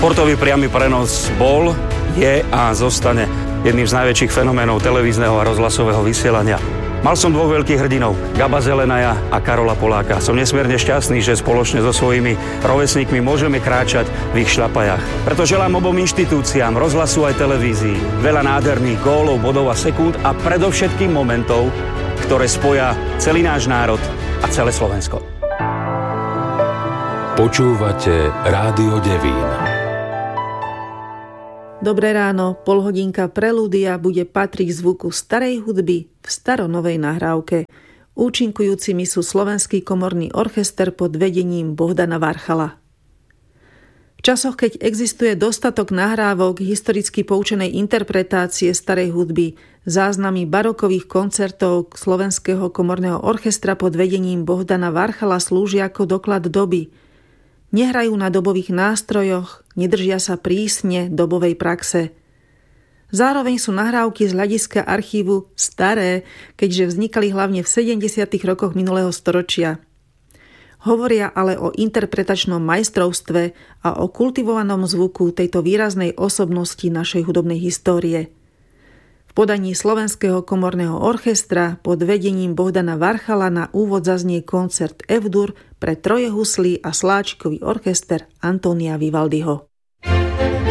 Športový priamy prenos bol, je a zostane jedným z najväčších fenoménov televízneho a rozhlasového vysielania. Mal som dvoch veľkých hrdinov, Gaba Zelenaja a Karola Poláka. Som nesmierne šťastný, že spoločne so svojimi rovesníkmi môžeme kráčať v ich šľapajách. Preto želám obom inštitúciám, rozhlasu aj televízii, veľa nádherných gólov, bodov a sekúnd a predovšetkým momentov, ktoré spoja celý náš národ a celé Slovensko. Počúvate Rádio Devín. Dobré ráno, polhodinka prelúdia bude patriť zvuku starej hudby v staronovej nahrávke. Účinkujúcimi sú Slovenský komorný orchester pod vedením Bohdana Varchala. V časoch, keď existuje dostatok nahrávok historicky poučenej interpretácie starej hudby, záznamy barokových koncertov Slovenského komorného orchestra pod vedením Bohdana Varchala slúžia ako doklad doby. Nehrajú na dobových nástrojoch, nedržia sa prísne dobovej praxe. Zároveň sú nahrávky z hľadiska archívu staré, keďže vznikali hlavne v 70. rokoch minulého storočia. Hovoria ale o interpretačnom majstrovstve a o kultivovanom zvuku tejto výraznej osobnosti našej hudobnej histórie. V podaní Slovenského komorného orchestra pod vedením Bohdana Varchala na úvod zaznie koncert F-dur pre troje huslí a sláčikový orchester Antónia Vivaldiho.